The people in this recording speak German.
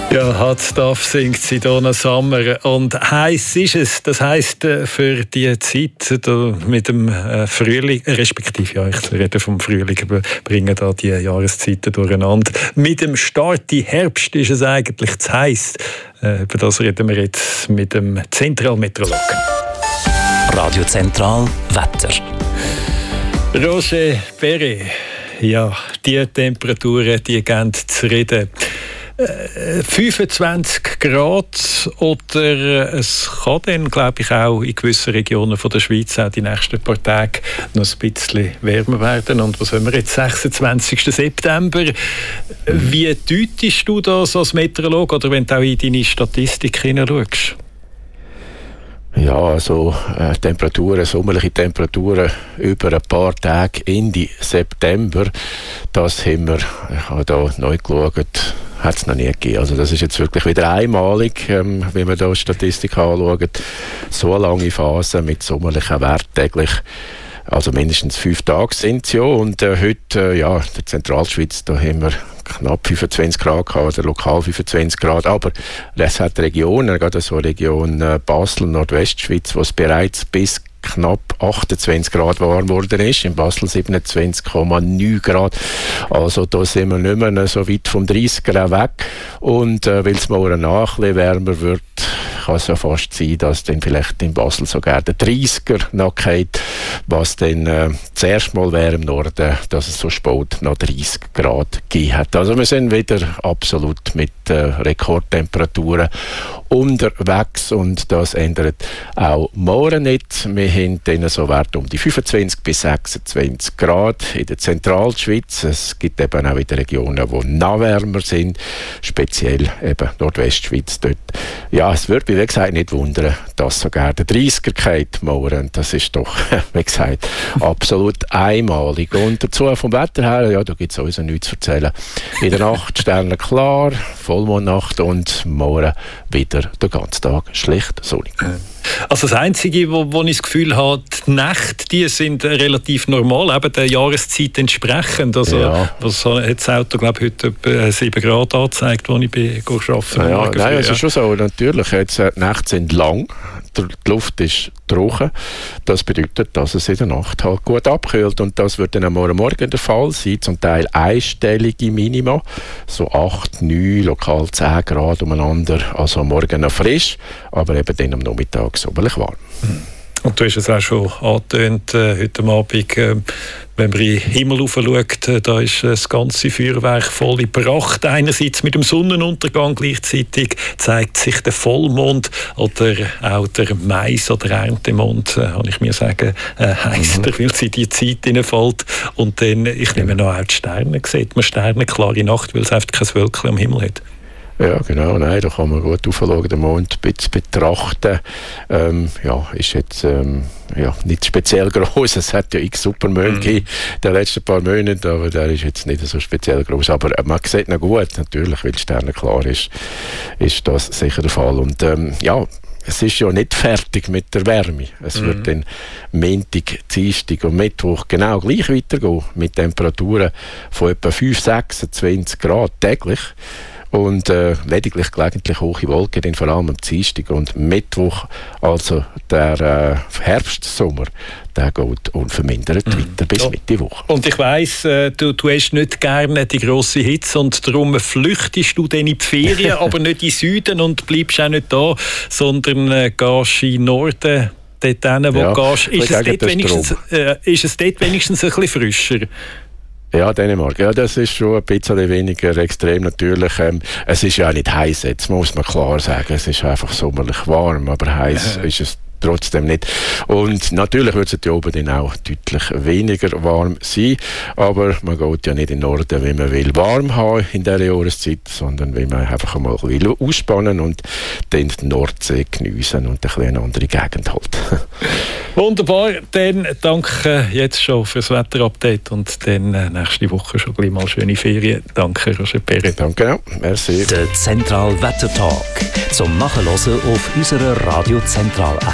Ja, «Hat darf» singt Sidona Sommer. Und heiß ist es. Das heisst, für die Zeit mit dem Frühling, respektive, ja, ich rede vom Frühling, bringen da die Jahreszeiten durcheinander. Mit dem Start in Herbst ist es eigentlich zu heiß. Über das reden wir jetzt mit dem Zentralmeteorologen. Radio Zentral Wetter. Roger Perret. Ja, die Temperaturen, die gehen zu reden. 25 Grad oder es kann dann, glaube ich, auch in gewissen Regionen von der Schweiz auch die nächsten paar Tage noch ein bisschen wärmer werden. Und was haben wir jetzt, 26. September? Wie deutest du das als Meteorologe oder wenn du auch in deine Statistik hineinschaust? Ja, also Temperaturen, sommerliche Temperaturen über ein paar Tage Ende September, das haben wir, ich habe da neu geschaut, hat es noch nie gegeben. Also das ist jetzt wirklich wieder einmalig, wenn man da die Statistik anschaut. So eine lange Phase mit sommerlichen Werten täglich. Also mindestens 5 Tage sind es ja. Und heute, ja, in der Zentralschweiz, da haben wir knapp 25 Grad gehabt, oder lokal 25 Grad. Aber es hat Regionen, gerade so Region Basel, Nordwestschweiz, wo es bereits bis knapp 28 Grad warm geworden ist. In Basel 27,9 Grad. Also da sind wir nicht mehr so weit vom 30er weg. Und weil es morgen nach ein bisschen wärmer wird, kann es ja fast sein, dass dann vielleicht in Basel sogar der 30er noch geht, was dann zuerst mal wäre im Norden, dass es so spät noch 30 Grad gegeben hat. Also wir sind wieder absolut mit Rekordtemperaturen unterwegs und das ändert auch morgen nicht. Wir haben dann so Werte um die 25 bis 26 Grad in der Zentralschweiz. Es gibt eben auch wieder Regionen, die noch wärmer sind, speziell eben Nordwestschweiz dort. Ja, es würde mich, wie gesagt, nicht wundern, dass sogar der 30er geht morgen. Das ist doch, wie gesagt, absolut einmalig. Und dazu vom Wetter her, ja, da gibt es sowieso nichts zu erzählen. In der Nacht Sterne klar, Vollmondnacht und morgen wieder den ganzen Tag schlicht sonnig. Also das Einzige, wo ich das Gefühl habe, die Nächte, die sind relativ normal, eben der Jahreszeit entsprechend. Also ja. Was hat das Auto, glaube ich, heute etwa 7 Grad angezeigt, als ich arbeiten ja, nein, es ist schon so. Natürlich, jetzt, die Nächte sind lang, die Luft ist trocken. Das bedeutet, dass es in der Nacht halt gut abkühlt. Und das wird dann am Morgen der Fall sein. Zum Teil einstellige Minima, so 8, 9, lokal 10 Grad umeinander. Also am Morgen noch frisch, aber eben dann am Nachmittag sommerlich warm. Und du hast es auch schon angetönt, heute Abend, wenn man in den Himmel schaut, da ist das ganze Feuerwerk voll in Pracht. Einerseits mit dem Sonnenuntergang, gleichzeitig zeigt sich der Vollmond oder auch der Mais- oder Erntemond, kann ich mir sagen, heisst er, weil sie in die Zeit hineinfällt. Und dann, ich nehme noch auch die Sterne, sieht man Sterne, klare Nacht, weil es einfach kein Wölkchen am Himmel hat. Ja, genau, nein, da kann man gut aufschauen, den Mond ein bisschen betrachten. Ja, ist jetzt ja, nicht speziell groß. Es hat ja x Supermonde gegeben in den letzten paar Monaten, aber der ist jetzt nicht so speziell groß. Aber man sieht noch gut, natürlich, weil die Sterne klar ist das sicher der Fall. Und ja, es ist ja nicht fertig mit der Wärme. Es wird dann Montag, Dienstag und Mittwoch genau gleich weitergehen mit Temperaturen von etwa 5, 26 Grad täglich. Und lediglich gelegentlich hohe Wolken, dann vor allem am Dienstag und Mittwoch. Also der Herbstsommer, der geht unvermindert weiter bis Mitte Woche. Und ich weiss, du hast nicht gerne die grosse Hitze und darum flüchtest du dann in die Ferien, aber nicht in den Süden und bleibst auch nicht da, sondern gehst in den Norden. Dort hin, wo du gehst. Ist es dort wenigstens ein bisschen frischer? Ja, Dänemark. Ja, das ist schon ein bisschen weniger extrem natürlich. Es ist ja nicht heiß jetzt, muss man klar sagen. Es ist einfach sommerlich warm, aber heiß ist es trotzdem nicht. Und natürlich wird es hier oben dann auch deutlich weniger warm sein, aber man geht ja nicht in den Norden, wenn man will warm haben in dieser Jahreszeit, sondern wenn man einfach mal will ausspannen und dann die Nordsee geniessen und eine andere Gegend halt. Wunderbar, dann danke jetzt schon für das Wetterupdate und dann nächste Woche schon gleich mal schöne Ferien. Danke, Roger Perret. Danke auch. Merci. Der Zentral Wettertalk zum Nachhören auf unserer Radio Zentral